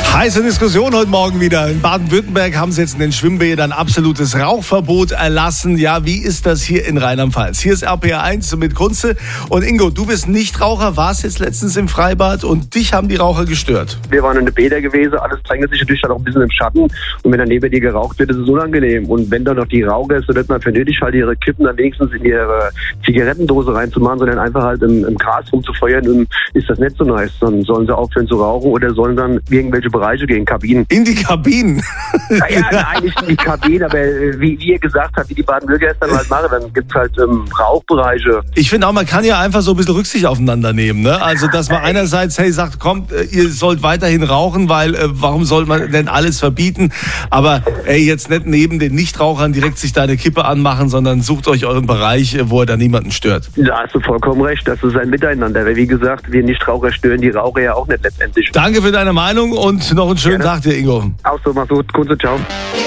Heiße Diskussion heute Morgen wieder. In Baden-Württemberg haben sie jetzt in den Schwimmbädern absolutes Rauchverbot erlassen. Ja, wie ist das hier in Rheinland-Pfalz? Hier ist RPR 1 mit Kunze. Und Ingo, du bist Nichtraucher, warst jetzt letztens im Freibad und dich haben die Raucher gestört. Wir waren in den Bädern gewesen, alles drängelt sich natürlich dann auch ein bisschen im Schatten. Und wenn dann neben dir geraucht wird, ist es unangenehm. Und wenn dann noch die Raucher ist, so wird man für nötig halt ihre Kippen dann wenigstens in ihre Zigarettendose reinzumachen, sondern einfach halt im Gras rumzufeuern, und ist das nicht so nice. Dann sollen sie aufhören zu rauchen oder sollen dann irgendwelche Bereiche gehen, Kabinen. In die Kabinen? Naja, eigentlich in die Kabinen, aber wie ihr gesagt habt, wie die Baden-Württemberger es dann halt machen, dann gibt es halt Rauchbereiche. Ich finde auch, man kann ja einfach so ein bisschen Rücksicht aufeinander nehmen, ne? Also, dass man einerseits, hey, sagt, kommt, ihr sollt weiterhin rauchen, weil warum soll man denn alles verbieten? Aber ey, jetzt nicht neben den Nichtrauchern direkt sich da eine Kippe anmachen, sondern sucht euch euren Bereich, wo er da niemanden stört. Da hast du vollkommen recht, das ist ein Miteinander. Weil wie gesagt, wir Nichtraucher stören die Raucher ja auch nicht letztendlich. Danke für deine Meinung und noch einen schönen Tag dir, Ingo. Auch so, mach's gut. Kunze, ciao.